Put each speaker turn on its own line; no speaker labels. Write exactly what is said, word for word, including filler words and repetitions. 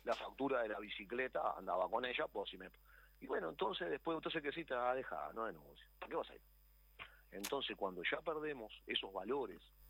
la factura de la bicicleta andaba con ella, pues si me... Y bueno, entonces después, entonces que sí te ha dejado, no de negocio. ¿Para qué vas a ir? Entonces cuando ya perdemos esos valores